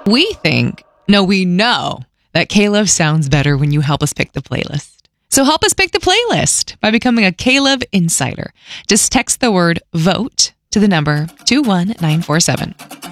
We know that K-Love sounds better when you help us pick the playlist. So help us pick the playlist by becoming a K-Love Insider. Just text the word VOTE to the number 21947.